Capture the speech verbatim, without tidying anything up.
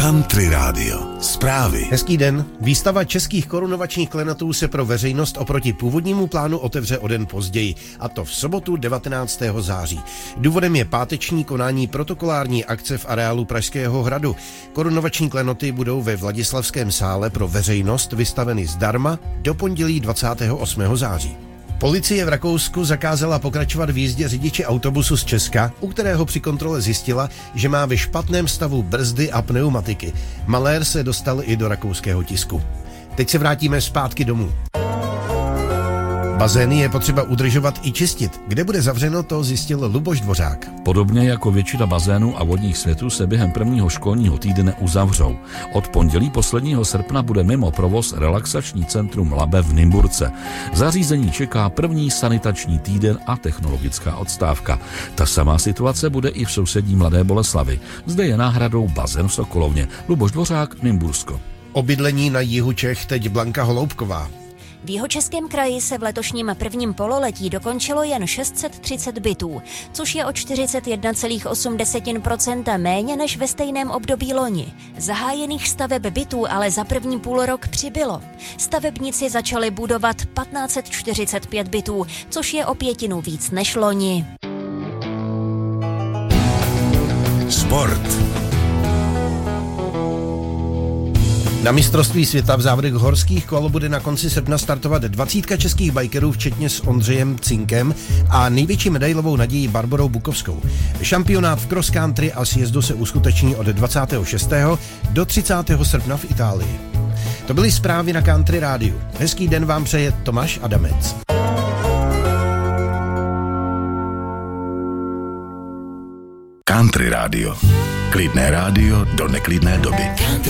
Country Radio. Zprávy. Hezký den. Výstava českých korunovačních klenotů se pro veřejnost oproti původnímu plánu otevře o den později, a to v sobotu devatenáctého září. Důvodem je páteční konání protokolární akce v areálu Pražského hradu. Korunovační klenoty budou ve Vladislavském sále pro veřejnost vystaveny zdarma do pondělí dvacátého osmého září. Policie v Rakousku zakázala pokračovat v jízdě řidiče autobusu z Česka, u kterého při kontrole zjistila, že má ve špatném stavu brzdy a pneumatiky. Malér se dostal i do rakouského tisku. Teď se vrátíme zpátky domů. Bazény je potřeba udržovat i čistit. Kde bude zavřeno, to zjistil Luboš Dvořák. Podobně jako většina bazénů a vodních světů se během prvního školního týdne uzavřou. Od pondělí posledního srpna bude mimo provoz relaxační centrum Labe v Nymburce. Zařízení čeká první sanitační týden a technologická odstávka. Ta samá situace bude i v sousední Mladé Boleslavi. Zde je náhradou bazén v Sokolovně. Luboš Dvořák, Nymbursko. O bydlení na jihu Čech teď Blanka Holoubková. V Jihočeském kraji se v letošním prvním pololetí dokončilo jen šest set třicet bytů, což je o čtyřicet jedna celá osm procenta méně než ve stejném období loni. Zahájených staveb bytů ale za první půlrok přibylo. Stavebníci začali budovat patnáct set čtyřicet pět bytů, což je o pětinu víc než loni. Sport. Na mistrovství světa v závodech horských kol bude na konci srpna startovat dvacítka českých bikerů, včetně s Ondřejem Cinkem a největší medailovou nadějí Barborou Bukovskou. Šampionát v cross country a sjezdu se uskuteční od dvacátého šestého do třicátého srpna v Itálii. To byly zprávy na Country Rádiu. Hezký den vám přeje Tomáš Adamec. Country Radio. Klidné rádio do neklidné doby.